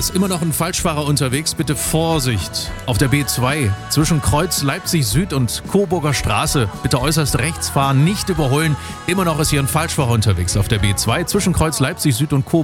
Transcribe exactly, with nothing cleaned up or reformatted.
ist immer noch ein Falschfahrer unterwegs. Bitte Vorsicht. Auf der B zwei zwischen Kreuz Leipzig Süd und Coburger Straße. Bitte äußerst rechts fahren, nicht überholen. Immer noch ist hier ein Falschfahrer unterwegs auf der B zwei zwischen Kreuz Leipzig Süd und Coburger